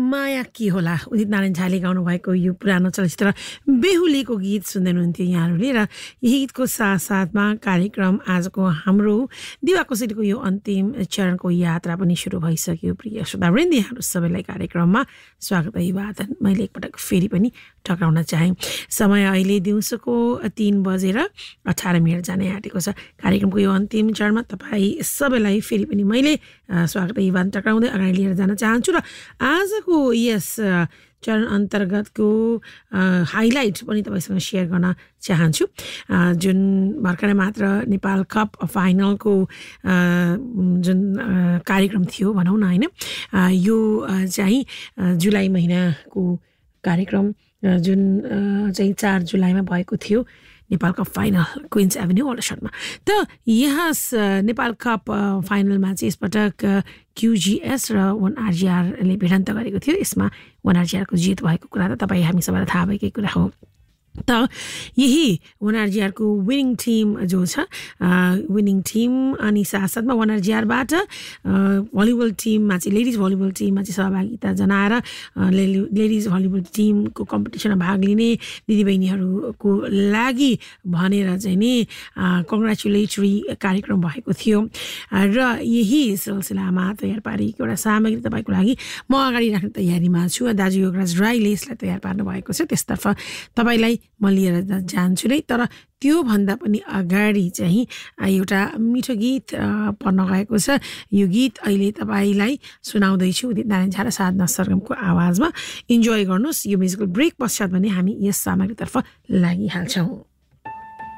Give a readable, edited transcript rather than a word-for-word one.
माया के होला उदित नारायण झाले गाउनु भएको यो पुरानो चलचित्र बेहुलीको गीत सुन्दै हुनुहुन्थ्यो यहाँहरूले र यही गीतको साथसाथमा कार्यक्रम आजको हाम्रो दिवा कोसेलीको यो अन्तिम चरणको यात्रा पनि सुरु भइसक्यो। प्रिय श्रोतावृन्द, यहाँहरू सबैलाई कार्यक्रममा स्वागत अभिवादन मैले एकपटक फेरि पनि टक्राउन चाहेँ। समय अहिले दिउँसोको 3:18 जाने आँटेको छ। कार्यक्रमको यो अन्तिम चरणमा तपाईँ सबैलाई फेरि पनि मैले स्वागत अभिवादन टक्राउँदै अगाडि लिएर जान चाहन्छु र आजको यस चरण अन्तर्गतको हाइलाइट पनि तपाईँसँग सेयर गर्न चाहन्छु। जुन भर्खरै मात्र नेपाल कप फाइनलको जुन कार्यक्रम थियो भनौँ न होइन, यो चाहिँ जुलाई महिनाको कार्यक्रम जुन चाहिँ 4 जुलाईमा भएको थियो Nepal cup final Queens avenue ओल्डसनमा। त यहाँ नेपाल कप फाइनलमा चाहिँ यसपटक QGS र 1RGRले भिडन्त गरेको थियो। यसमा 1RGRको जित भएको कुरा त तपाईँ हामी सबैलाई थाहा भएकै कुरा हो। त यही 1RGRको विनिङ टिम जो छ, विनिङ टिम अनि साथसाथमा 1RGRबाट भलिबल टिममा चाहिँ लेडिज भलिबल टिममा चाहिँ सहभागिता जनाएर लेडिज भलिबल टिमको कम्पिटिसनमा भाग लिने दिदीबहिनीहरूको लागि भनेर चाहिँ नि कङ्ग्रेचुलेटरी कार्यक्रम भएको थियो र यही सिलसिलामा तयार पारेको एउटा सामग्री तपाईँको लागि म अगाडि राख्ने तयारीमा छु। दाजु योगराज राईले यसलाई तयार पार्नु भएको छ, त्यसतर्फ तपाईँलाई म लिएर जान्छु नै। तर त्योभन्दा पनि अगाडि चाहिँ एउटा मिठो गीत पढ्न गएको छ। यो गीत अहिले तपाईँलाई सुनाउँदैछु उदित नारायण झा र साधना सरगमको आवाजमा। इन्जोय गर्नुहोस्। यो म्युजिकल ब्रेक पश्चात भने हामी यस सामग्रीतर्फ लागिहाल्छौँ।